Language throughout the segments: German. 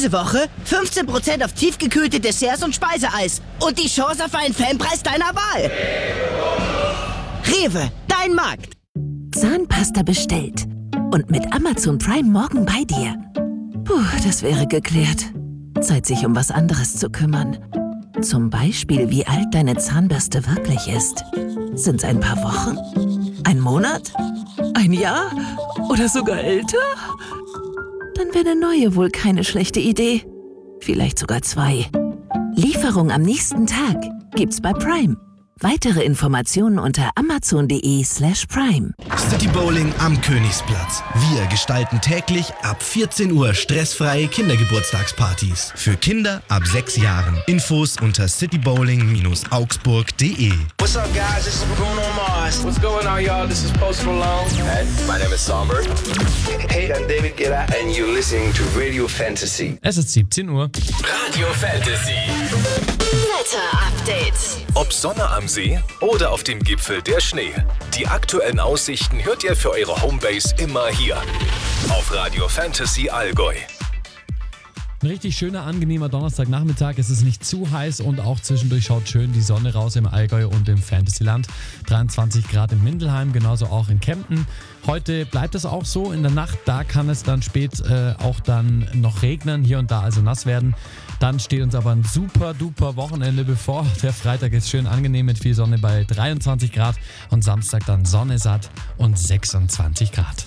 Diese Woche 15% auf tiefgekühlte Desserts und Speiseeis. Und die Chance auf einen Fanpreis deiner Wahl. Rewe, dein Markt. Zahnpasta bestellt. Und mit Amazon Prime morgen bei dir. Puh, das wäre geklärt. Zeit, sich um was anderes zu kümmern. Zum Beispiel, wie alt deine Zahnbürste wirklich ist. Sind's ein paar Wochen? Ein Monat? Ein Jahr? Oder sogar älter? Dann wäre eine neue wohl keine schlechte Idee. Vielleicht sogar 2. Lieferung am nächsten Tag gibt's bei Prime. Weitere Informationen unter amazon.de/prime. City Bowling am Königsplatz. Wir gestalten täglich ab 14 Uhr stressfreie Kindergeburtstagspartys. Für Kinder ab 6 Jahren. Infos unter citybowling-augsburg.de. What's up, guys? This is Bruno Mars. What's going on, y'all? This is Post Malone. Hey, my name is Somber. Hey, I'm David Guetta and you're listening to Radio Fantasy. Es ist 17 Uhr. Radio Fantasy. Wetter-Update. Ob Sonne am See oder auf dem Gipfel der Schnee. Die aktuellen Aussichten hört ihr für eure Homebase immer hier. Auf Radio Fantasy Allgäu. Ein richtig schöner, angenehmer Donnerstagnachmittag. Es ist nicht zu heiß und auch zwischendurch schaut schön die Sonne raus im Allgäu und im Fantasyland. 23 Grad in Mindelheim, genauso auch in Kempten. Heute bleibt es auch so. In der Nacht, da kann es dann spät auch dann noch regnen, hier und da also nass werden. Dann steht uns aber ein super duper Wochenende bevor. Der Freitag ist schön angenehm mit viel Sonne bei 23 Grad und Samstag dann Sonne satt und 26 Grad.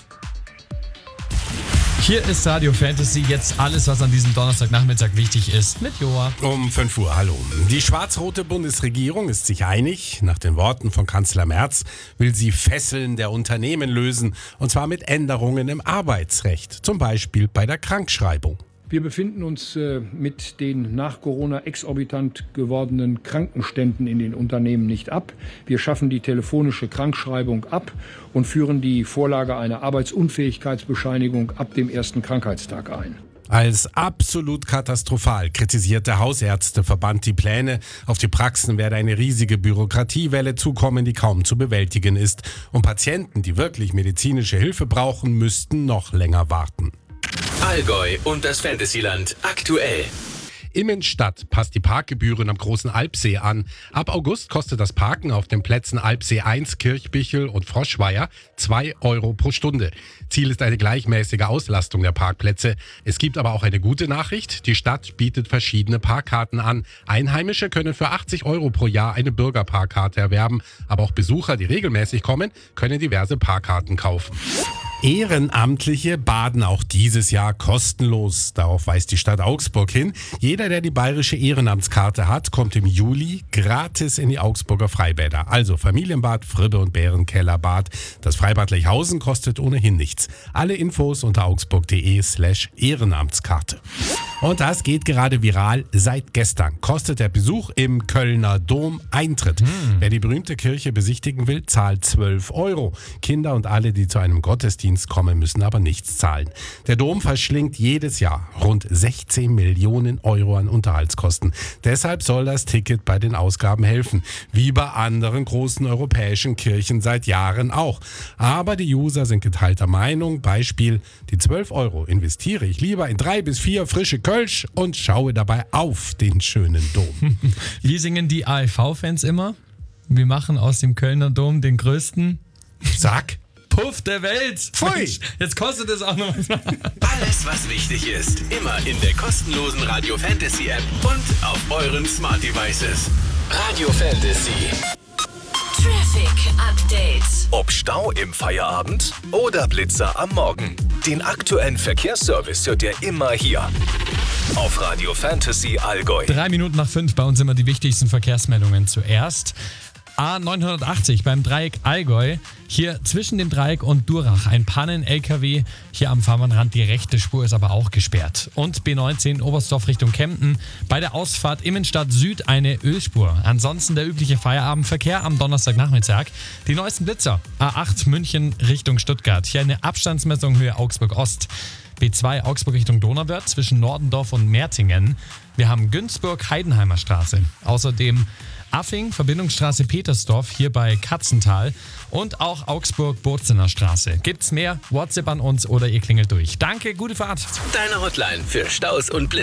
Hier ist Radio Fantasy, jetzt alles, was an diesem Donnerstagnachmittag wichtig ist, mit Joa. Um 5 Uhr, hallo. Die schwarz-rote Bundesregierung ist sich einig. Nach den Worten von Kanzler Merz will sie Fesseln der Unternehmen lösen. Und zwar mit Änderungen im Arbeitsrecht. Zum Beispiel bei der Krankschreibung. Wir befinden uns mit den nach Corona exorbitant gewordenen Krankenständen in den Unternehmen nicht ab. Wir schaffen die telefonische Krankschreibung ab und führen die Vorlage einer Arbeitsunfähigkeitsbescheinigung ab dem ersten Krankheitstag ein. Als absolut katastrophal kritisiert der Hausärzteverband die Pläne. Auf die Praxen werde eine riesige Bürokratiewelle zukommen, die kaum zu bewältigen ist. Und Patienten, die wirklich medizinische Hilfe brauchen, müssten noch länger warten. Allgäu und das Fantasyland aktuell. Immenstadt passt die Parkgebühren am Großen Alpsee an. Ab August kostet das Parken auf den Plätzen Alpsee 1, Kirchbichel und Froschweier 2 Euro pro Stunde. Ziel ist eine gleichmäßige Auslastung der Parkplätze. Es gibt aber auch eine gute Nachricht. Die Stadt bietet verschiedene Parkkarten an. Einheimische können für 80 Euro pro Jahr eine Bürgerparkkarte erwerben. Aber auch Besucher, die regelmäßig kommen, können diverse Parkkarten kaufen. Ehrenamtliche baden auch dieses Jahr kostenlos. Darauf weist die Stadt Augsburg hin. Jeder, der die bayerische Ehrenamtskarte hat, kommt im Juli gratis in die Augsburger Freibäder. Also Familienbad, Fribbe und Bärenkellerbad. Das Freibad Lechhausen kostet ohnehin nichts. Alle Infos unter augsburg.de/Ehrenamtskarte. Und das geht gerade viral. Seit gestern kostet der Besuch im Kölner Dom Eintritt. Wer die berühmte Kirche besichtigen will, zahlt 12 Euro. Kinder und alle, die zu einem Gottesdienst kommen, müssen aber nichts zahlen. Der Dom verschlingt jedes Jahr rund 16 Millionen Euro an Unterhaltskosten. Deshalb soll das Ticket bei den Ausgaben helfen. Wie bei anderen großen europäischen Kirchen seit Jahren auch. Aber die User sind geteilter Meinung. Beispiel, die 12 Euro investiere ich lieber in 3 bis 4 frische Kölsch und schaue dabei auf den schönen Dom. Wie singen die AEV-Fans immer? Wir machen aus dem Kölner Dom den größten Puff der Welt. Pfui! Jetzt kostet es auch noch. Alles, was wichtig ist, immer in der kostenlosen Radio Fantasy App und auf euren Smart Devices. Radio Fantasy. Traffic Update. Ob Stau im Feierabend oder Blitzer am Morgen. Den aktuellen Verkehrsservice hört ihr immer hier. Auf Radio Fantasy Allgäu. 3 Minuten nach 5 bei uns immer die wichtigsten Verkehrsmeldungen zuerst. A980 beim Dreieck Allgäu, hier zwischen dem Dreieck und Durach ein Pannen-LKW, hier am Fahrbahnrand die rechte Spur ist aber auch gesperrt. Und B19 Oberstdorf Richtung Kempten, bei der Ausfahrt Immenstadt Süd eine Ölspur. Ansonsten der übliche Feierabendverkehr am Donnerstagnachmittag. Die neuesten Blitzer, A8 München Richtung Stuttgart, hier eine Abstandsmessung Höhe Augsburg Ost. B2 Augsburg Richtung Donauwörth zwischen Nordendorf und Mertingen. Wir haben Günzburg-Heidenheimer Straße. Außerdem Affing, Verbindungsstraße Petersdorf, hier bei Katzental und auch Augsburg-Bozener Straße. Gibt's mehr? WhatsApp an uns oder ihr klingelt durch. Danke, gute Fahrt. Deine Hotline für Staus und Blitzer.